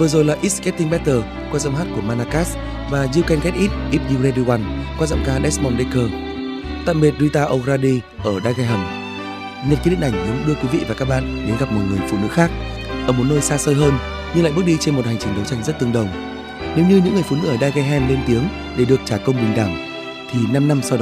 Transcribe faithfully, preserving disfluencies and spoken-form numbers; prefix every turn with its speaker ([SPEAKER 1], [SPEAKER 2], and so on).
[SPEAKER 1] Vừa rồi là It's Getting Better qua giọng hát của Manakas và You Can Get It If You Really Want qua giọng ca Desmond Dekker. Tạm biệt Rita O'Grady ở Dagenham. Nhật ký điện ảnh muốn đưa quý vị và các bạn đến gặp một người phụ nữ khác ở một nơi xa xôi hơn, nhưng lại bước đi trên một hành trình đấu tranh rất tương đồng. Nếu như những người phụ nữ ở Dagenham lên tiếng để được trả công bình đẳng, thì năm năm sau đó